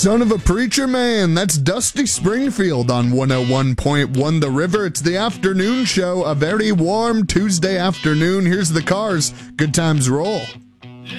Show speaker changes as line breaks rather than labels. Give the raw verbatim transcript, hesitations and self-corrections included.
son of a preacher man. That's Dusty Springfield on one oh one point one The River. It's the afternoon show, a very warm Tuesday afternoon. Here's the Cars. Good times roll.